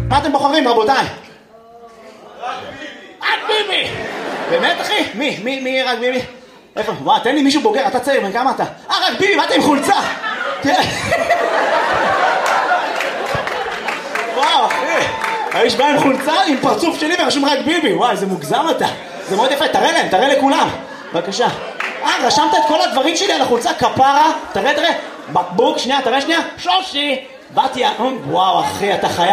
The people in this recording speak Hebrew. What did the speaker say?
מה אתם בוחרים, רבותיי? רק ביבי! באמת, אחי? מי רק ביבי? איפה? וואו, תן לי מישהו בוגר, אתה צעיר, בן כמה אתה? רק ביבי, מה אתה עם חולצה? וואו, אחי, האיש בא עם חולצה, עם פרצוף שלי ורשום רק ביבי. וואי, זה מוגזם אתה. זה מאוד יפה, תראה להם, תראה לכולם. בבקשה. רשמת את כל הדברים שלי על החולצה, כפרה. תראה. בקבוק, שנייה, תראה שנייה. שושי. בתיה. וואו, אחי, אתה חייב.